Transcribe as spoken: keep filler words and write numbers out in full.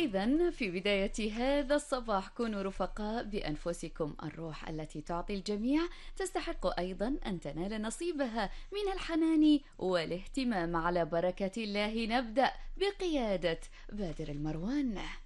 إذن في بداية هذا الصباح كونوا رفقاء بأنفسكم. الروح التي تعطي الجميع تستحق أيضا أن تنال نصيبها من الحنان والاهتمام. على بركة الله نبدأ بقيادة بادر المروان.